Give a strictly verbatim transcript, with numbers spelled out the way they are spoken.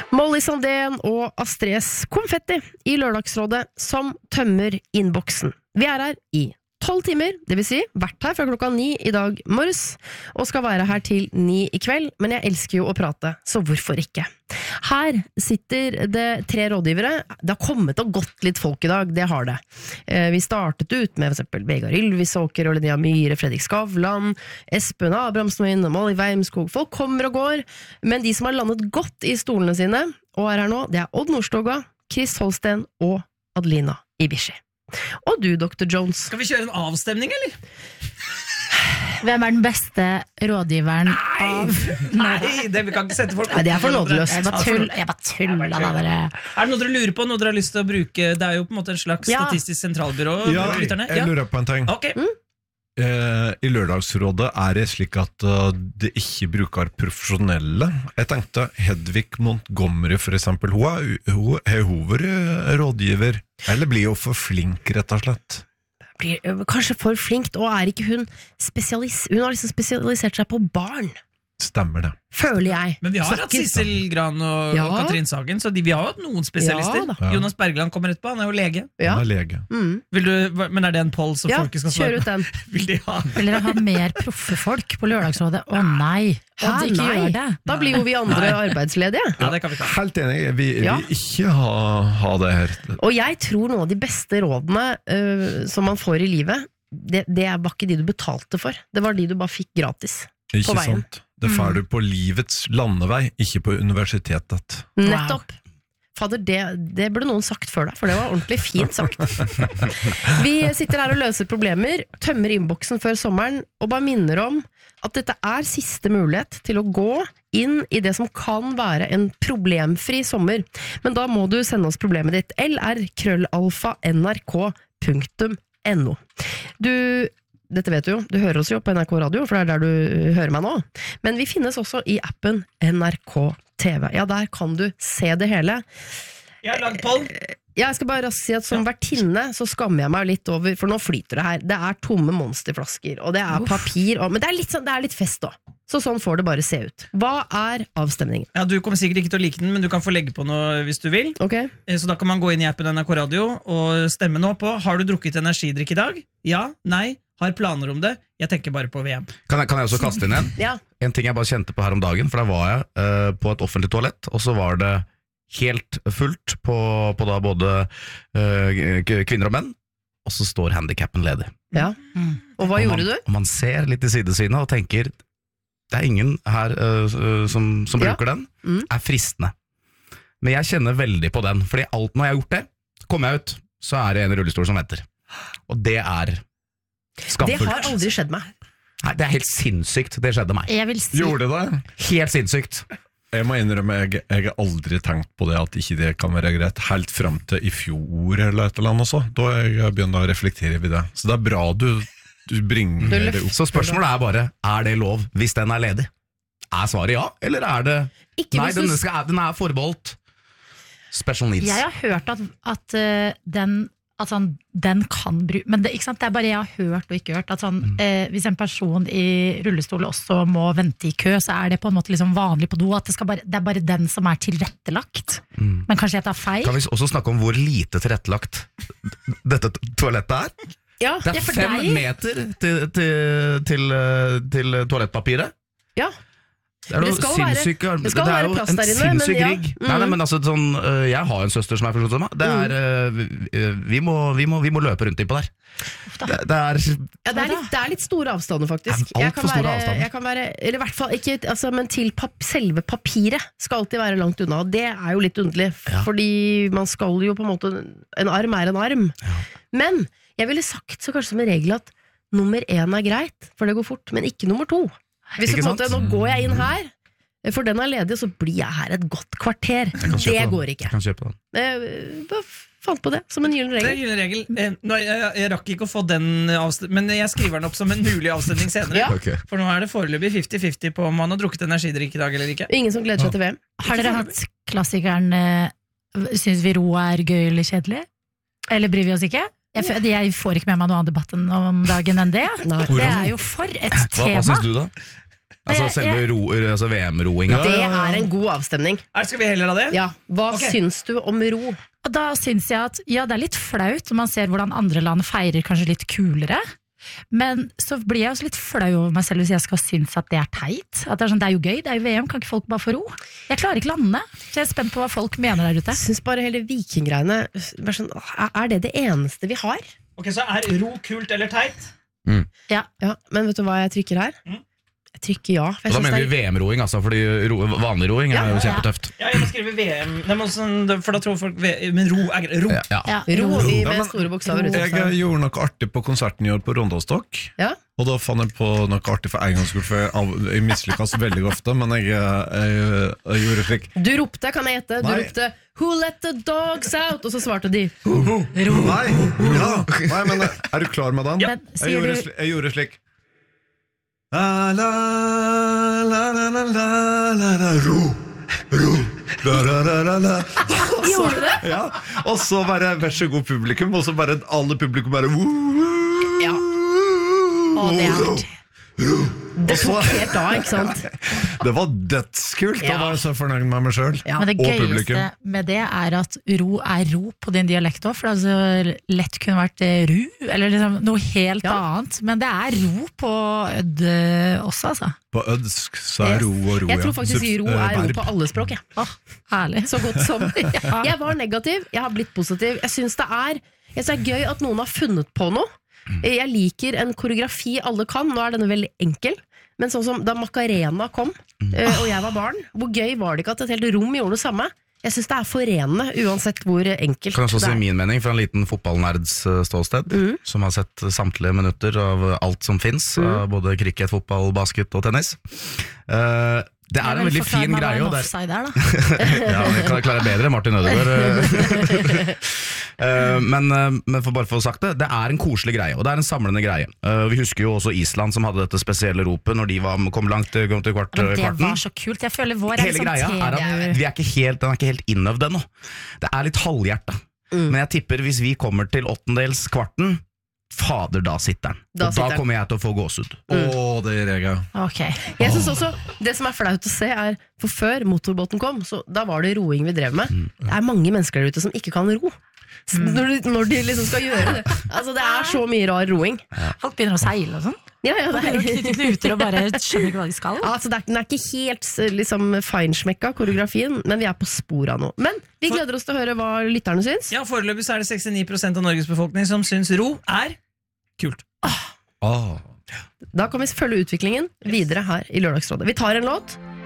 Molly Sandén og Astrid S. Konfetti i Lørdagsrådet som tømmer innboksen. Vi er her i tolv timer, det vil si vært her fra klokka ni i dag morges, og skal være her til ni i kveld, men jeg elsker jo å prate, så hvorfor ikke? Her sitter det tre rådgivere. Det har kommet og gått litt folk i dag, det har det. Vi startet ut med for eksempel Vegard Ylvisåker og Linnea Myhre, Fredrik Skavlan, Espen Abrahamsen og Molly Weimskog. Folk kommer og går, men de som har landet godt i stolene sine, og er her nå, det er Odd Nordstoga, Chris Holsten og Adelina Ibishi. Og du, doktor Jones. Skal vi kjøre en avstemning, eller? Hvem er den beste rådgiveren Nei, av... Nei, det vi kan ikke sette folk. Nei, det er for nådeløst. Jeg bare tull, jeg bare tuller da, dere. Er det noe dere lurer på, noe dere har lyst til å bruke? Det er jo på en måte en slags Ja. statistisk sentralbyrå. Ja, lytterne. jeg lurer på en ting. Ok. Mm. Eh, I Lørdagsrådet er det slik at uh, det ikke bruker profesjonelle. Jeg tenkte Hedvig Montgomery for eksempel, hun er, hun er hovedrådgiver. Eller blir hun for flink, rett og slett? Blir øh, kanskje for flinkt, og er ikke hun spesialis... Hun har liksom spesialisert seg på barn, Stemmer det. føler jeg. Men vi har hatt Snakker- Sissel Gran og, Ja. og Katrin Sagen, så de, vi har hatt noen spesialister. Ja, da. Jonas Bergland kommer etterpå, han er jo lege. Ja. Han er lege. Mm. Vil du, men er det en poll som Ja, folket skal kjør svare ut den. på? Vil de ha? Vil dere ha mer proffe folk på Lørdagsrådet? Å nei, Hæ, Odd, ikke nei. gjør det. Da blir jo vi andre arbeidsledige. Ja, det kan vi ta. Helt enig, vi vil Ja. ikke ha, ha det her. Og jeg tror noen av de beste rådene øh, som man får i livet, det, det var ikke de du betalte for. Det var de du bare fikk gratis. Ikke på veien. sant? Det får du på livets landevei, ikke på universitetet. Nettopp. Fader, det, det burde noen sagt før deg, for det var ordentlig fint sagt. Vi sitter her og løser problemer, tømmer innboksen før sommeren, og bare minner om at dette er siste mulighet til å gå inn i det som kan være en problemfri sommer. Men da må du sende oss problemet ditt. L R krøllalfa N R K punktum N O. Du... Dette vet du jo, du hører oss jo på N R K Radio, for det er der du hører meg nå. Men vi finnes også i appen N R K T V. Ja, der kan du se det hele. Jeg har lagd poll. Jeg skal bare raskt si at som vertinne så skammer jeg meg litt over, for nå flyter det her. Det er tomme monsterflasker, og det er papir, og, men det er, litt sånn, det er litt fest da. Så sånn får det bare se ut. Hva er avstemningen? Ja, du kommer sikkert ikke til å like den, men du kan få legge på noe hvis du vil. Ok? Eh, Så da kan man gå inn i appen N R K Radio og stemme nå på: har du drukket energidrikk i dag? Ja, nei, har planer om det? Jeg tenker bare på V M. Kan jeg, kan jeg også kaste inn en? Ja. En ting jeg bare kjente på her om dagen, for da var jeg eh, på et offentlig toalett, og så var det helt fullt på, på da både eh, k- kvinner og menn, og så står handicap'en ledig. Ja. Og hva Og gjorde man, du? Og man ser litt i sidesynet og tenker, det er ingen her eh, som, som Ja. bruker den, Mm. er fristende. Men jeg kjenner veldig på den, fordi alt når jeg har gjort det, kommer jeg ut, så er det en rullestol som venter. Og det er Det skamfullt. har aldri skjedd meg. Nei, det er helt sinnssykt, det skjedde meg. Jeg vil si... Gjorde det? Helt sinnssykt. Jeg må innrømme, jeg, jeg har aldri tenkt på det at ikke det kan være greit, helt frem til i fjor eller et eller annet også. Da har jeg begynt å reflektere ved det. Så det er bra du, du bringer Du det opp. Så spørsmålet er bare, er det lov hvis den er ledig? Er svaret ja, eller er det... Ikke Nei, hvis du- den, skal, den er forbeholdt special needs. Jeg har hørt at, at uh, den at sånn, den kan bruke, men det, ikke sant? Det er bare jeg har hørt og ikke hørt at sånn, eh, hvis en person i rullestol også må vente i kø, så er det på en måte liksom vanlig på do, at det, skal bare, det er bare den som er tilrettelagt. Mm. Men kanskje jeg tar feil? Kan vi også snakke om hvor lite tilrettelagt dette toalettet er? Ja, Det er Ja, for fem deg. meter til, til, til, eh, til toalettpapiret. ja. Det er Det jo skal være- sinnssyk, det skal det er være jo plass en der inne, men sinnssyk ja. rigg. Mm. Nei, nei, men altså, sånn, øh, jeg har en søster som er funksjonshemmet. Det er, øh, vi, vi, må, vi, må, vi må løpe rundt innpå der. Det, det er Ja, det er, litt, det er litt store avstander, faktisk. Det er alt Jeg kan for store være, avstander. jeg kan være, eller i hvert fall ikke, altså, men til pap, selve papiret skal alltid være langt unna, og det er jo litt underlig, Ja. fordi man skal jo på en måte, en arm er en arm. Men jeg ville sagt så kanskje som en regel at nummer én er greit, for det går fort, men ikke nummer to. Hvis du Ikke på en måte, sant? nå går jeg inn her, for den er ledig, så blir jeg her et godt kvarter. kan kjøpe Det den. går ikke. Jeg kan kjøpe den. Jeg bare fant på det, som en gyllen Det er regel. en gyllen regel. Eh, nå, jeg, jeg rakk ikke å få den avstemningen, men jeg skriver den opp som en mulig avstemning senere. Ja. Ok. For nå er det foreløpig femti femti på om man har drukket energidrikk i dag eller ikke. Ingen som gleder seg til V M. Har dere hatt klassikeren uh, Syns vi ro er gøy eller kjedelig? Eller bryr vi oss ikke? Jeg, f- jeg får ikke med meg noe av debatten om dagen enn det. Nei. Det er jo for et Hva, hva tema. syns du da? Altså Jeg- selve jeg- ro, altså V M-roinga. Det er en god avstemning. Er, skal vi heller ha det? Ja, Hva Ok. syns du om ro? Og da syns jeg at ja, det er litt flaut når man ser hvordan andre land feirer kanskje litt kulere. Men så blir jeg også litt flau over meg selv hvis jeg skal synes at det er teit. At det er sånn, det er jo gøy, det er jo V M, kan ikke folk bare få ro? Jeg klarer ikke landene, så jeg er spent på hva folk mener der ute. Jeg syns bare hele vikinggreiene bare sånn, er- Er det det eneste vi har? Ok, Så er ro kult eller teit? Ja, Men vet du hva jeg trykker her? Mm. Jeg trykker ja. For Og jeg da synes mener det vi er, V M-roing, altså, fordi ro, vanlig roing er Ja, jo ja. kjempetøft. Ja, jeg må skrive V M, Nei, men sånn, for da tror folk V- Men ro er greit. Ro. Ja, ja. Ja, ro i, Ja, med men- store bokstaver. Ro. uten Jeg bokstaver. gjorde noe artig på konserten i år på Rondalstok. Ja. Og da fant jeg på noe artig for en gangs skyld, for jeg, av- jeg mislykkes veldig ofte. Men jeg, jeg, jeg gjorde slik. Du ropte, kan jeg gjette? Du Nei. ropte 'Who let the dogs out?' Og så svarte de Nei, ja. Nei, men er du klar med den? Men Jeg sier gjorde, du sli- jeg gjorde slik. La, la, la, la, la, la, la, la, ro, ro, la, la, la, la, la. Gjorde du det? Ja, og så bare vær så god publikum, og så bare alle publikum bare woo. Ja. Å, det er hardt. Det Og så- tok helt av, ikke sant? Det var dødskult, da Ja. var jeg så fornøyd med meg selv. Ja. Men det Og gøyeste publikum. med det er at ro er ro på din dialekt òg, for det er så lett kunne vært eh, ru, eller liksom noe helt Ja. annet. Men det er ro på ødd eh, også, altså. På ødsk så er ro og ro, Jeg ja. tror faktisk Subs- ro eh, er ro verb. på alle språk. Jeg. Åh, herlig. Så godt som. Ja. Jeg var negativ, jeg har blitt positiv. Jeg syns det er, jeg synes det er gøy at noen har funnet på noe. Jeg liker en koreografi alle kan. Nå er denne veldig enkel. Men sånn som da Macarena kom, eh, og jeg var barn, hvor gøy var det ikke at et helt rom gjorde det samme? Jeg syns det er forenende, uansett hvor enkelt Kan også det si er. min mening fra en liten fotballnerds eh, ståsted, Mhm. som har sett samtlige minutter av alt som finnes, Mhm. av både cricket, fotball, basket og tennis. Eh, det er en veldig fin greie. Og det er, Offside der, da. ja, det kan jeg klare bedre, Martin Ødegaard. Eh, men, eh, men for bare for å ha sagt det, det er en koselig greie, og det er en samlende greie. Eh, vi husker jo også Island som hadde dette spesielle ropet når de var, kom langt til, kom til kvart, Men det kvarten. var så kult. Jeg føler vår er Hele liksom greia er at vi er ikke helt, den er ikke helt innøvd ennå. Det er litt halvhjerta. Mm. Men jeg tipper hvis vi kommer til åttendels kvarten, fader, da sitter den. Da Og sitter da den. kommer jeg til å få gåsehud. Å, det gjør jeg, ja. Ok. Jeg synes også, Det som er flaut å se, er for før motorbåten kom, så da var det roing vi drev med. Det er mange mennesker der ute som ikke kan ro. Så Når, de, når de liksom skal gjøre det. Altså, det er så mye rar roing. Folk begynner å seile og sånn. Ja, ja, det Begynner å er, knytte knuter og bare skjønner ikke hva de skal. ja, altså, det er, den er ikke helt liksom, feinschmekka, koreografien, men vi er på spor av noe. Men vi gleder oss til å høre hva lytterne syns. Ja, Foreløpig så er det sekstini prosent av Norges befolkning som syns ro er kult. Ah. Da kan vi følge utviklingen videre her i Lørdagsrådet. Vi tar en låt,